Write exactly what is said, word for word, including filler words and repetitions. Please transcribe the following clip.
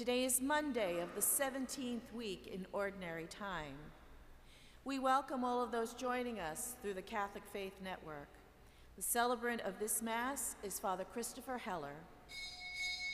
Today is Monday of the seventeenth week in Ordinary Time. We welcome all of those joining us through the Catholic Faith Network. The celebrant of this Mass is Father Christopher Heller.